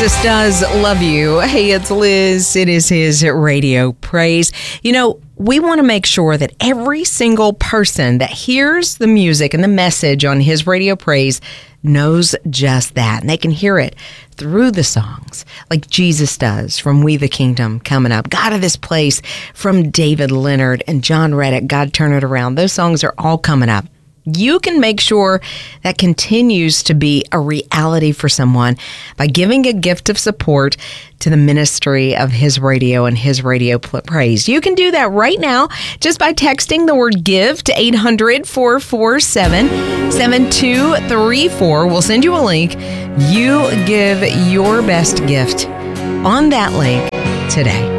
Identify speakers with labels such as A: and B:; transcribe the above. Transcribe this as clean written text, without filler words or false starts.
A: Jesus does love you. Hey, it's Liz. It is his radio praise. You know, we want to make sure that every single person that hears the music and the message on his radio praise knows just that. And they can hear it through the songs like Jesus Does from We the Kingdom coming up. God of This Place from David Leonard and John Reddick, God Turn It Around. Those songs are all coming up. You can make sure that continues to be a reality for someone by giving a gift of support to the ministry of his radio and his radio praise. You can do that right now just by texting the word give to 800-447-7234. We'll send you a link. You give your best gift on that link today.